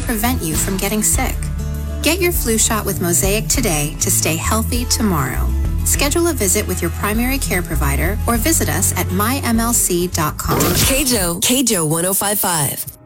prevent you from getting sick. Get your flu shot with Mosaic today to stay healthy tomorrow. Schedule a visit with your primary care provider or visit us at mymlc.com. KJO 1055.